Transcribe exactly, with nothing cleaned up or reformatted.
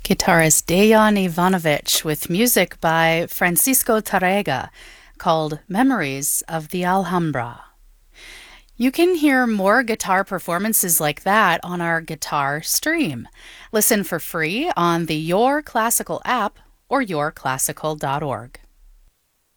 guitarist Dejan Ivanovic with music by Francisco Tarrega called Memories of the Alhambra. You can hear more guitar performances like that on our guitar stream. Listen for free on the Your Classical app or your classical dot org.